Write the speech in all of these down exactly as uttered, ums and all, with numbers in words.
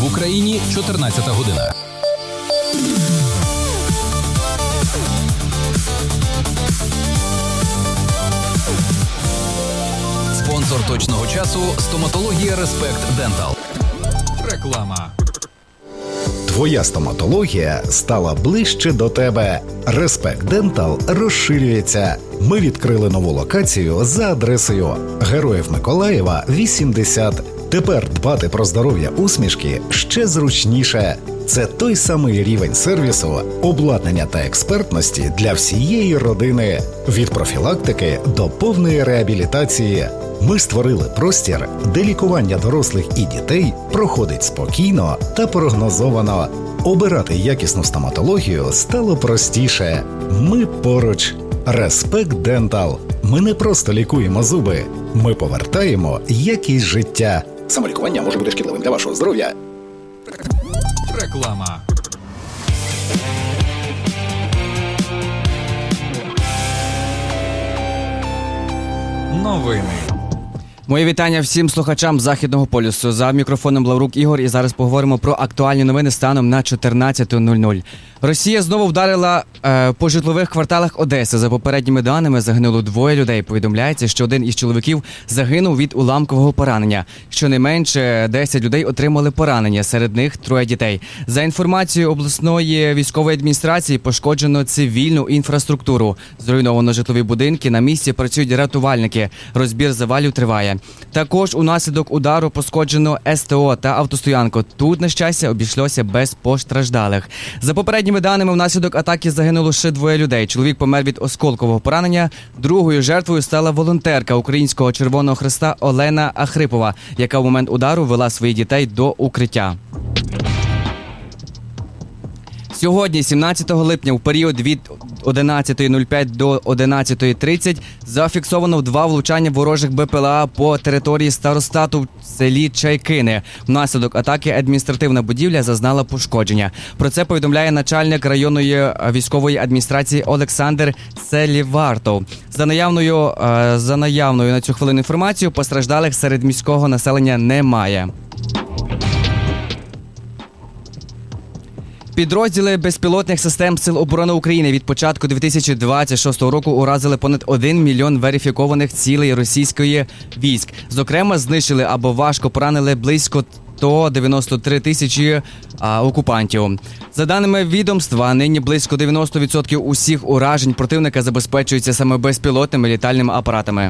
В Україні чотирнадцята година. Спонсор точного часу – стоматологія Респект Дентал. Реклама. Твоя стоматологія стала ближче до тебе. Респект Дентал розширюється. Ми відкрили нову локацію за адресою Героїв Миколаєва, вісімдесят. Тепер дбати про здоров'я усмішки ще зручніше. Це той самий рівень сервісу, обладнання та експертності для всієї родини. Від профілактики до повної реабілітації. Ми створили простір, де лікування дорослих і дітей проходить спокійно та прогнозовано. Обирати якісну стоматологію стало простіше. Ми поруч. Респект Дентал. Ми не просто лікуємо зуби. Ми повертаємо якість життя. Самолікування може бути шкідливим для вашого здоров'я. Реклама. Новини. Мої вітання всім слухачам Західного полюсу. За мікрофоном Лаврук Ігор, і зараз поговоримо про актуальні новини станом на чотирнадцята нуль нуль. Росія знову вдарила е, по житлових кварталах Одеси. За попередніми даними загинуло двоє людей. Повідомляється, що один із чоловіків загинув від уламкового поранення. Щонайменше десять людей отримали поранення, серед них троє дітей. За інформацією обласної військової адміністрації, пошкоджено цивільну інфраструктуру. Зруйновано житлові будинки, на місці працюють рятувальники. Розбір завалів триває. Також унаслідок удару пошкоджено ес те о та автостоянку. Тут, на щастя, обійшлося без постраждалих. За попередніми даними, внаслідок атаки загинуло ще двоє людей. Чоловік помер від осколкового поранення. Другою жертвою стала волонтерка Українського Червоного Хреста Олена Ахрипова, яка в момент удару вела своїх дітей до укриття. Сьогодні, сімнадцятого липня, в період від одинадцята нуль п'ять до одинадцята тридцять зафіксовано два влучання ворожих be пе ел а по території старостату в селі Чайкини. Внаслідок атаки адміністративна будівля зазнала пошкодження. Про це повідомляє начальник районної військової адміністрації Олександр Селівартов. За наявною, за наявною на цю хвилину інформацією, постраждалих серед міського населення немає. Підрозділи безпілотних систем Сил оборони України від початку дві тисячі двадцять шостого року уразили понад один мільйон верифікованих цілей російської військ. Зокрема, знищили або важко поранили близько сто дев'яносто три тисячі а, окупантів. За даними відомства, нині близько дев'яносто відсотків усіх уражень противника забезпечуються саме безпілотними літальними апаратами.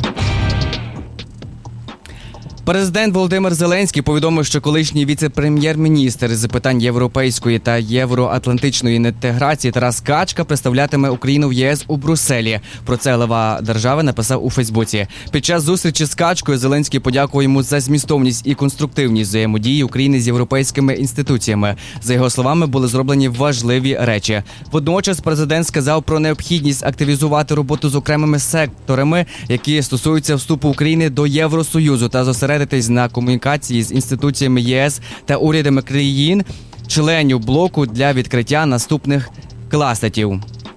Президент Володимир Зеленський повідомив, що колишній віце-прем'єр-міністр з питань європейської та євроатлантичної інтеграції Тарас Качка представлятиме Україну в ЄС у Брюсселі. Про це глава держави написав у Фейсбуці. Під час зустрічі з Качкою Зеленський подякував йому за змістовність і конструктивність взаємодії України з європейськими інституціями. За його словами, були зроблені важливі речі. Водночас президент сказав про необхідність активізувати роботу з окремими секторами, які стосуються вступу України до Євросоюзу, та зосередитись на комунікації з інституціями ЄС та урядами країн, членів блоку для відкриття наступних кластерів.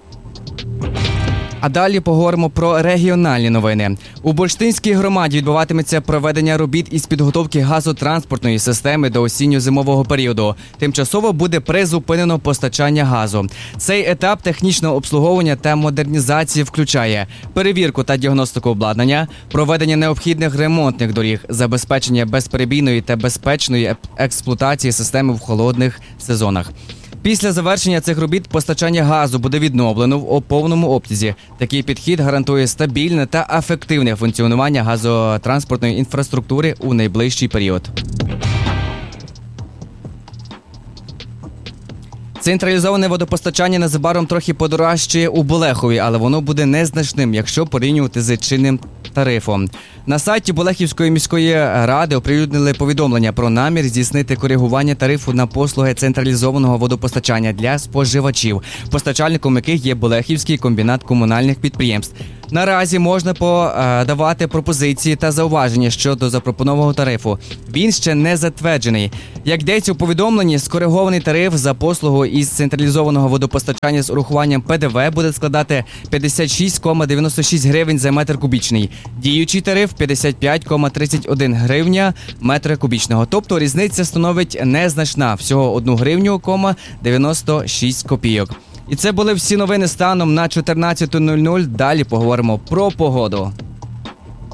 А далі поговоримо про регіональні новини. У Бурштинській громаді відбуватиметься проведення робіт із підготовки газотранспортної системи до осінньо-зимового періоду. Тимчасово буде призупинено постачання газу. Цей етап технічного обслуговування та модернізації включає перевірку та діагностику обладнання, проведення необхідних ремонтних доріг, забезпечення безперебійної та безпечної експлуатації системи в холодних сезонах. Після завершення цих робіт постачання газу буде відновлено в повному обсязі. Такий підхід гарантує стабільне та ефективне функціонування газотранспортної інфраструктури у найближчий період. Централізоване водопостачання незабаром трохи подорожчає у Болехові, але воно буде незначним, якщо порівнювати з чинним тарифом. На сайті Болехівської міської ради оприлюднили повідомлення про намір здійснити коригування тарифу на послуги централізованого водопостачання для споживачів, постачальником яких є Болехівський комбінат комунальних підприємств. Наразі можна подавати пропозиції та зауваження щодо запропонованого тарифу. Він ще не затверджений. Як йдеться у повідомленні, скоригований тариф за послугу із централізованого водопостачання з урахуванням Пе Де Ве буде складати п'ятдесят шість цілих дев'яносто шість гривень за метр кубічний. Діючий тариф п'ятдесят п'ять цілих тридцять один гривня метра кубічного. Тобто різниця становить незначна, всього одну гривню, дев'яносто шість копійок. І це були всі новини станом на чотирнадцяту нуль нуль. Далі поговоримо про погоду.